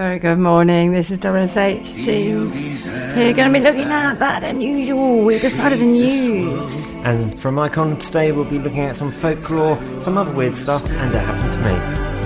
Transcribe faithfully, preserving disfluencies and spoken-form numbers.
Very good morning. This is W S H C. We're going to be looking at Bad Unusual, either side of the news. And from Icon today, we'll be looking at some folklore, some other weird stuff, and it happened to me.